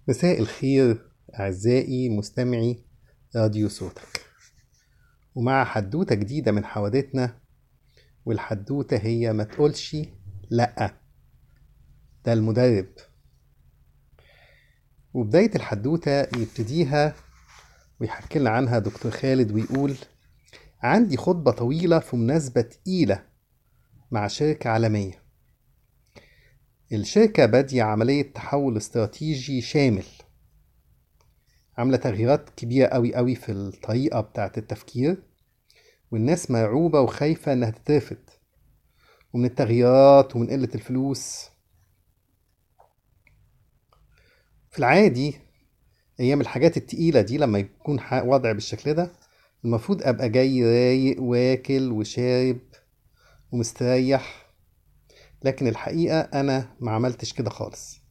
مساء الخير أعزائي مستمعي راديو صوتك، ومع حدوتة جديدة من حوادثنا. والحدوتة هي ما تقولش لأ، ده المدرب. وبداية الحدوتة يبتديها ويحكي لنا عنها دكتور خالد ويقول: عندي خطبة طويلة في مناسبة تقيلة مع شركة عالمية. الشركة بادية عملية تحول استراتيجي شامل، عاملة تغييرات كبيرة قوي في الطريقة بتاعة التفكير، والناس مرعوبة وخايفة إنها تترفض، ومن التغييرات ومن قلة الفلوس. في العادي أيام الحاجات التقيلة دي لما يكون وضع بالشكل ده، المفروض أبقى جاي رايق واكل وشارب ومستريح. لكن الحقيقة أنا ما عملتش كده خالص.